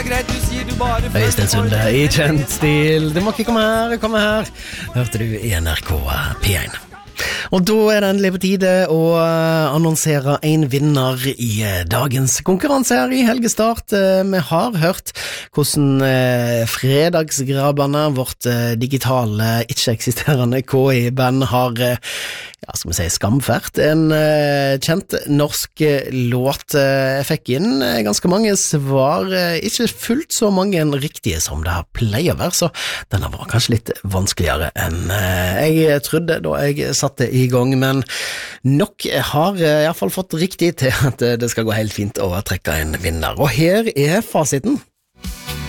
greit, du sier du bare Øystein Sunde I kjent stil. Du må ikke komme her. Hørte du I NRK P1. Og da det endelig på tide å annonsere en vinner I dagens konkurranse her I Helgestart. Vi har hørt hvordan fredagsgrabberne, vårt digitale, ikke-eksisterende KI-band har, skal vi si, skamfert en kjent norsk låt. Jeg fikk inn ganske mange svar, ikke fullt så mange riktige som det her pleier å være, så denne var kanskje litt vanskeligere enn jeg trodde da jeg satte I gang, men nok har I hvert fall fått riktig til at det skal gå helt fint å trekke en vinner. Og her fasiten.